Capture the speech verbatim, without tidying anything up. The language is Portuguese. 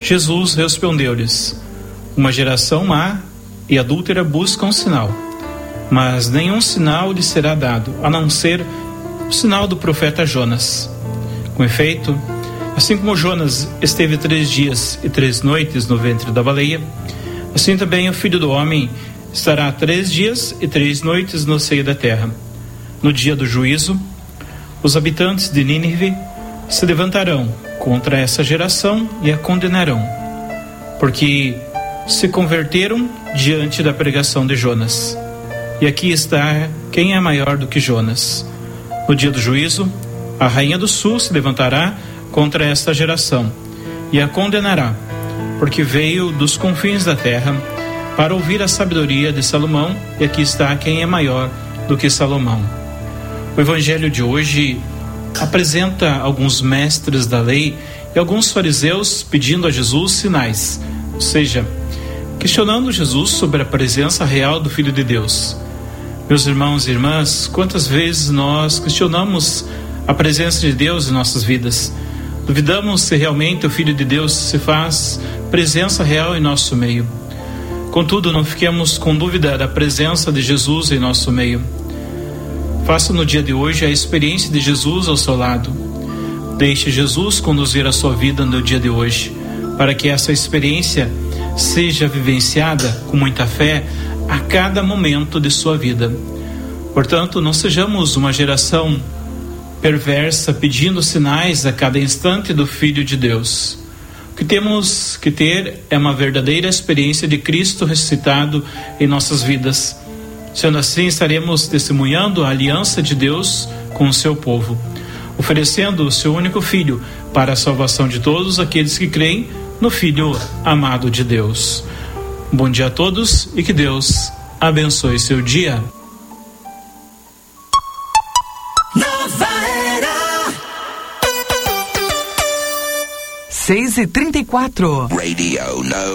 Jesus respondeu-lhes: uma geração má e adúltera busca um sinal, mas nenhum sinal lhe será dado, a não ser o sinal do profeta Jonas. Com efeito, assim como Jonas esteve três dias e três noites no ventre da baleia, assim também o Filho do Homem estará três dias e três noites no seio da terra. No dia do juízo, os habitantes de Nínive se levantarão contra essa geração e a condenarão, porque se converteram diante da pregação de Jonas. E aqui está quem é maior do que Jonas. No dia do juízo, a rainha do sul se levantará contra esta geração e a condenará, porque veio dos confins da terra para ouvir a sabedoria de Salomão, e aqui está quem é maior do que Salomão. O evangelho de hoje apresenta alguns mestres da lei e alguns fariseus pedindo a Jesus sinais, ou seja, questionando Jesus sobre a presença real do Filho de Deus. Meus irmãos e irmãs, quantas vezes nós questionamos a presença de Deus em nossas vidas? Duvidamos se realmente o Filho de Deus se faz presença real em nosso meio. Contudo, não fiquemos com dúvida da presença de Jesus em nosso meio. Faça no dia de hoje a experiência de Jesus ao seu lado. Deixe Jesus conduzir a sua vida no dia de hoje, para que essa experiência seja vivenciada com muita fé a cada momento de sua vida. Portanto, não sejamos uma geração perversa pedindo sinais a cada instante do Filho de Deus. O que temos que ter é uma verdadeira experiência de Cristo ressuscitado em nossas vidas. Sendo assim, estaremos testemunhando a aliança de Deus com o seu povo, oferecendo o seu único Filho para a salvação de todos aqueles que creem no Filho amado de Deus. Um bom dia a todos e que Deus abençoe seu dia. Nova Era. seis e trinta e quatro. Radio No.